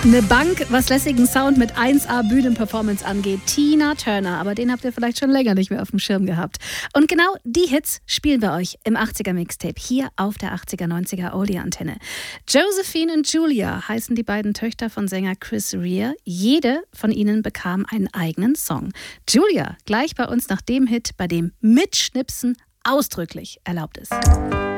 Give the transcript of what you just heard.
Eine Bank, was lässigen Sound mit 1A Bühnenperformance angeht. Tina Turner, aber den habt ihr vielleicht schon länger nicht mehr auf dem Schirm gehabt. Und genau die Hits spielen wir euch im 80er Mixtape hier auf der 80er 90er Oldie Antenne. Josephine und Julia heißen die beiden Töchter von Sänger Chris Rea. Jede von ihnen bekam einen eigenen Song. Julia gleich bei uns nach dem Hit, bei dem Mitschnipsen ausdrücklich erlaubt ist.